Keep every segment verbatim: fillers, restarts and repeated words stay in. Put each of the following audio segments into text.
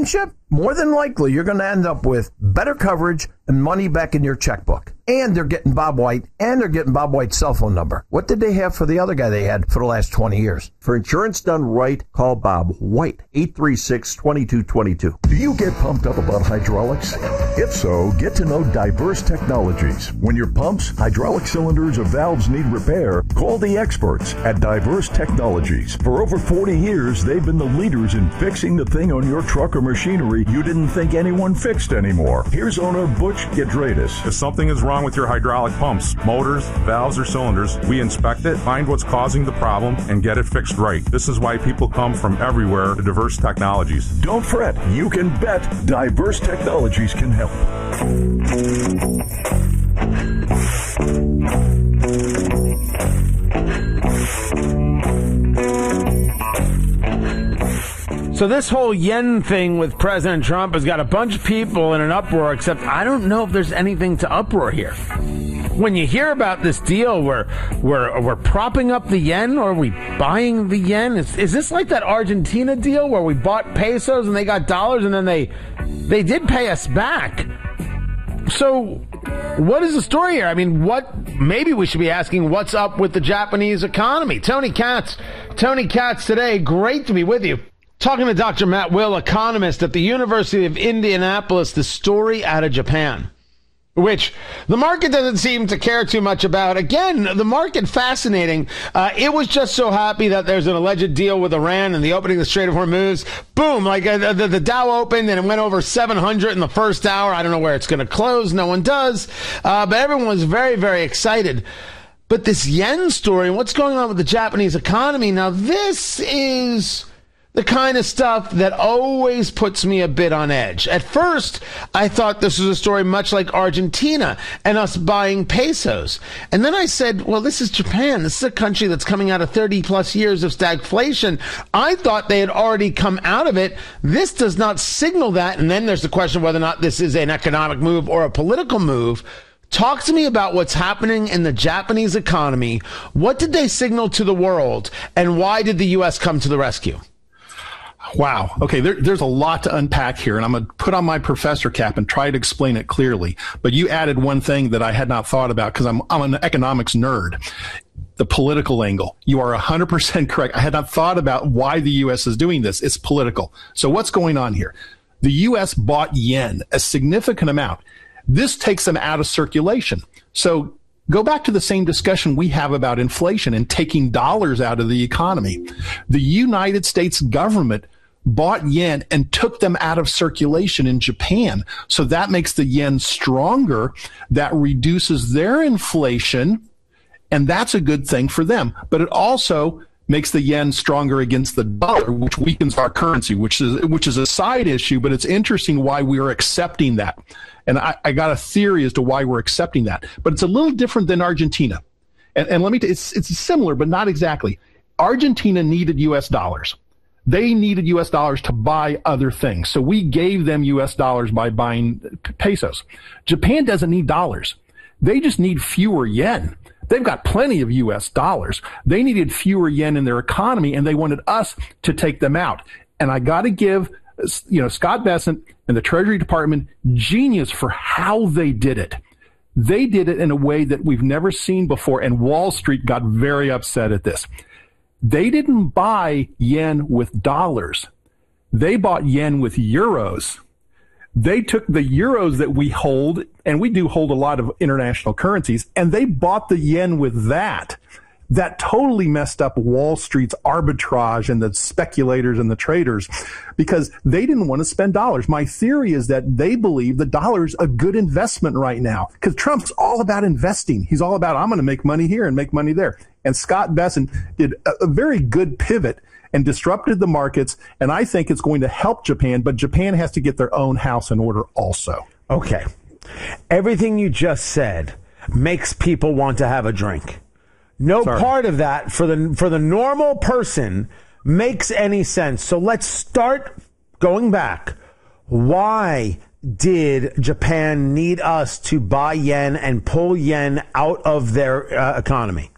relationship, more than likely you're going to end up with better coverage and money back in your checkbook. And they're getting Bob White, and they're getting Bob White's cell phone number. What did they have for the other guy they had for the last twenty years? For insurance done right, call Bob White, eight three six, two two two two. Do you get pumped up about hydraulics? If so, get to know Diverse Technologies. When your pumps, hydraulic cylinders, or valves need repair, call the experts at Diverse Technologies. For over forty years, they've been the leaders in fixing the thing on your truck or machinery you didn't think anyone fixed anymore. Here's owner Butch Gidradis. If something is wrong with your hydraulic pumps, motors, valves, or cylinders, we inspect it, find what's causing the problem, and get it fixed right. This is why people come from everywhere to Diverse Technologies. Don't fret. You can bet Diverse Technologies can help. So this whole yen thing with President Trump has got a bunch of people in an uproar, except I don't know if there's anything to uproar here. When you hear about this deal where we're, we're propping up the yen, or are we buying the yen? Is, is this like that Argentina deal where we bought pesos and they got dollars and then they they did pay us back? So what is the story here? I mean, what? Maybe we should be asking what's up with the Japanese economy. Tony Katz, Tony Katz today. Great to be with you. Talking to Doctor Matt Will, economist at the University of Indianapolis, the story out of Japan, which the market doesn't seem to care too much about. Again, the market fascinating. Uh, it was just so happy that there's an alleged deal with Iran and the opening of the Strait of Hormuz. Boom, like uh, the, the Dow opened and it went over seven hundred in the first hour. I don't know where it's going to close. No one does. Uh, but everyone was very, very excited. But this yen story and what's going on with the Japanese economy, now this is the kind of stuff that always puts me a bit on edge. At first, I thought this was a story much like Argentina and us buying pesos. And then I said, well, this is Japan. This is a country that's coming out of thirty plus years of stagflation. I thought they had already come out of it. This does not signal that. And then there's the question whether or not this is an economic move or a political move. Talk to me about what's happening in the Japanese economy. What did they signal to the world? And why did the U S come to the rescue? Wow. Okay, there, there's a lot to unpack here, and I'm going to put on my professor cap and try to explain it clearly. But you added one thing that I had not thought about because I'm, I'm an economics nerd. The political angle. You are one hundred percent correct. I had not thought about why the U S is doing this. It's political. So what's going on here? The U S bought yen, a significant amount. This takes them out of circulation. So go back to the same discussion we have about inflation and taking dollars out of the economy. The United States government bought yen and took them out of circulation in Japan. So that makes the yen stronger. That reduces their inflation, and that's a good thing for them. But it also makes the yen stronger against the dollar, which weakens our currency, which is which is a side issue, but it's interesting why we are accepting that. And I, I got a theory as to why we're accepting that. But it's a little different than Argentina. And, and let me tell you, it's, it's similar, but not exactly. Argentina needed U S dollars. They needed U S dollars to buy other things. So we gave them U S dollars by buying pesos. Japan doesn't need dollars. They just need fewer yen. They've got plenty of U S dollars. They needed fewer yen in their economy, and they wanted us to take them out. And I got to give, you know, Scott Bessent and the Treasury Department genius for how they did it. They did it in a way that we've never seen before, and Wall Street got very upset at this. They didn't buy yen with dollars. They bought yen with euros. They took the euros that we hold, and we do hold a lot of international currencies, and they bought the yen with that. That totally messed up Wall Street's arbitrage and the speculators and the traders because they didn't want to spend dollars. My theory is that they believe the dollar's a good investment right now because Trump's all about investing. He's all about, I'm going to make money here and make money there. And Scott Bessent did a, a very good pivot and disrupted the markets, and I think it's going to help Japan, but Japan has to get their own house in order also. Okay. Everything you just said makes people want to have a drink. No Sorry. part of that for the for the normal person makes any sense. So let's start going back. Why did Japan need us to buy yen and pull yen out of their uh, economy?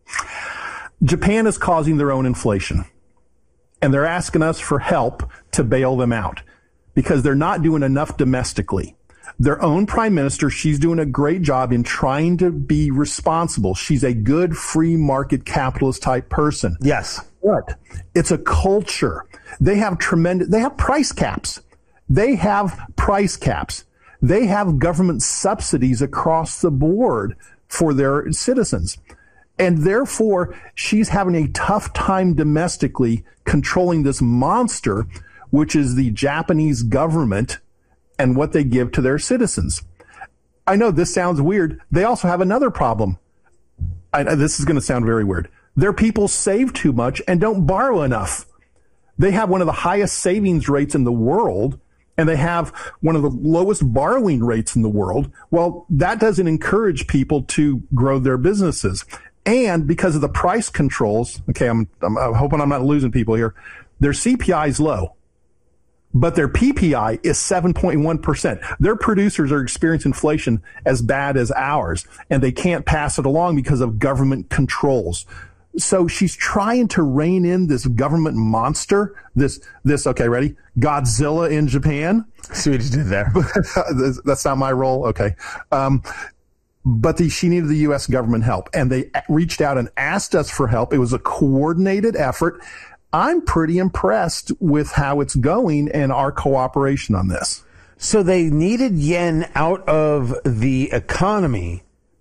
Japan is causing their own inflation, and they're asking us for help to bail them out. because they're not doing enough domestically. Their own prime minister, she's doing a great job in trying to be responsible. She's a good free market capitalist type person. Yes. But it's a culture. They have tremendous, they have price caps. They have price caps. They have government subsidies across the board for their citizens. And therefore, she's having a tough time domestically controlling this monster, which is the Japanese government and what they give to their citizens. I know this sounds weird. They also have another problem. I, this is going to sound very weird. Their people save too much and don't borrow enough. They have one of the highest savings rates in the world, and they have one of the lowest borrowing rates in the world. Well, that doesn't encourage people to grow their businesses. And because of the price controls, okay, I'm, I'm, I'm hoping I'm not losing people here, their C P I is low, but their P P I is seven point one percent. Their producers are experiencing inflation as bad as ours, and they can't pass it along because of government controls. So she's trying to rein in this government monster, this, this, okay, ready? Godzilla in Japan. See what you did there. That's not my role. Okay. Um, but the, she needed the U S government help, and they reached out and asked us for help. It was a coordinated effort. I'm pretty impressed with how it's going and our cooperation on this. So they needed yen out of the economy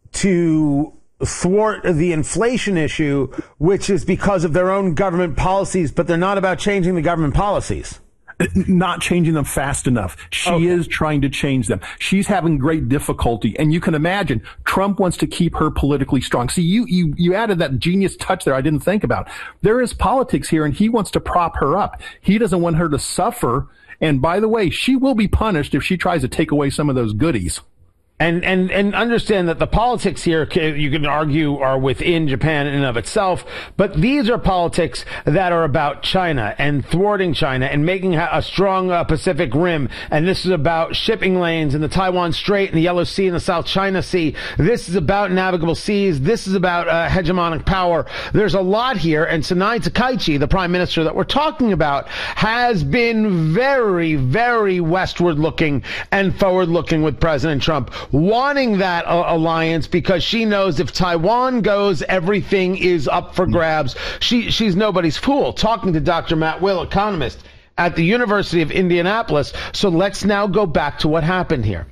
to thwart the inflation issue, which is because of their own government policies, but they're not about changing the government policies. Not changing them fast enough. She okay. is trying to change them. She's having great difficulty. And you can imagine Trump wants to keep her politically strong. See, you, you, you added that genius touch there I didn't think about. There is politics here, and he wants to prop her up. He doesn't want her to suffer. And by the way, she will be punished if she tries to take away some of those goodies. And, and, and understand that the politics here, you can argue, are within Japan in and of itself, but these are politics that are about China and thwarting China and making a strong uh, Pacific Rim. And this is about shipping lanes in the Taiwan Strait and the Yellow Sea and the South China Sea. This is about navigable seas. This is about uh, hegemonic power. There's a lot here. And Sanai Takaichi, the prime minister that we're talking about, has been very, very westward looking and forward looking with President Trump, wanting that uh, alliance, because she knows if Taiwan goes, everything is up for grabs. She she's nobody's fool. Talking to Doctor Matt Will, economist at the University of Indianapolis. So let's now go back to what happened here.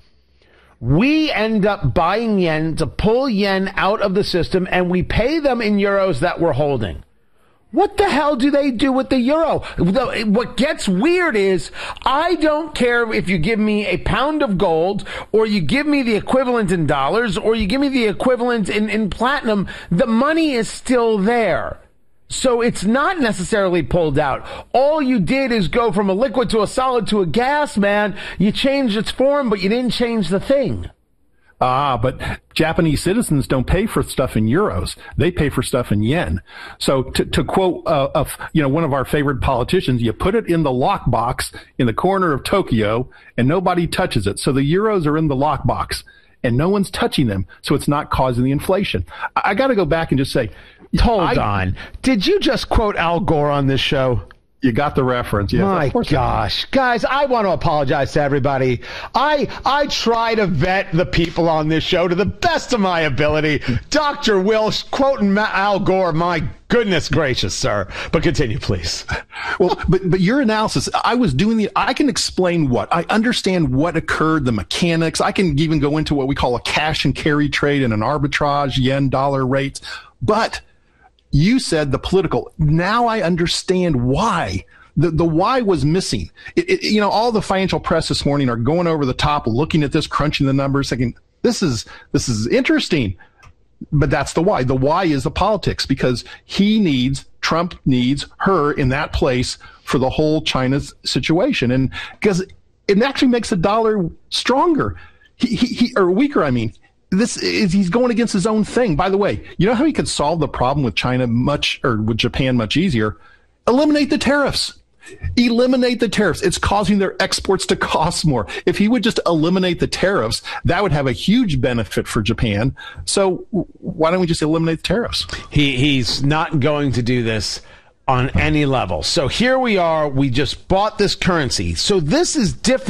We end up buying yen to pull yen out of the system, and we pay them in euros that we're holding. What the hell do they do with the euro? What gets weird is, I don't care if you give me a pound of gold, or you give me the equivalent in dollars, or you give me the equivalent in, in platinum. The money is still there. So it's not necessarily pulled out. All you did is go from a liquid to a solid to a gas, man. You changed its form, but you didn't change the thing. Ah, but Japanese citizens don't pay for stuff in euros. They pay for stuff in yen. So to, to quote, uh, of, you know, one of our favorite politicians, you put it in the lockbox in the corner of Tokyo and nobody touches it. So the euros are in the lockbox and no one's touching them. So it's not causing the inflation. I, I got to go back and just say, hold I, on. Did you just quote Al Gore on this show? You got the reference. Yes, My gosh. Guys, I want to apologize to everybody. I I try to vet the people on this show to the best of my ability. Doctor Will quoting Al Gore, my goodness gracious, sir. But continue, please. Well, but but your analysis, I was doing the, I can explain what, I understand what occurred, the mechanics. I can even go into what we call a cash and carry trade and an arbitrage, yen dollar rates. But you said the political. Now I understand why. The the why was missing. It, it, you know, all the financial press this morning are going over the top, looking at this, crunching the numbers, thinking this is this is interesting. But that's the why. The why is the politics, because he needs, Trump needs her in that place for the whole China's situation, and because it actually makes the dollar stronger, he, he, he or weaker. I mean. This is, he's going against his own thing. By the way, you know how he could solve the problem with China much, or with Japan much easier? Eliminate the tariffs. Eliminate the tariffs. It's causing their exports to cost more. If he would just eliminate the tariffs, that would have a huge benefit for Japan. So why don't we just eliminate the tariffs? He he's not going to do this. on any level. So here we are. We just bought this currency. So this is different.